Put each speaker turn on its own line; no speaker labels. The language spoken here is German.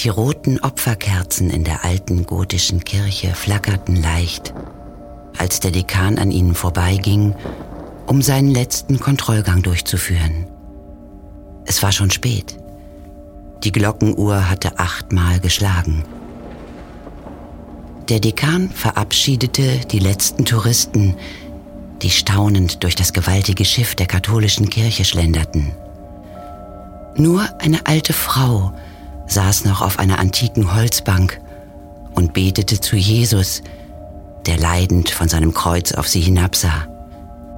Die roten Opferkerzen in der alten gotischen Kirche flackerten leicht, als der Dekan an ihnen vorbeiging, um seinen letzten Kontrollgang durchzuführen. Es war schon spät. Die Glockenuhr hatte 8-mal geschlagen. Der Dekan verabschiedete die letzten Touristen, die staunend durch das gewaltige Schiff der katholischen Kirche schlenderten. Nur eine alte Frau saß noch auf einer antiken Holzbank und betete zu Jesus, der leidend von seinem Kreuz auf sie hinabsah.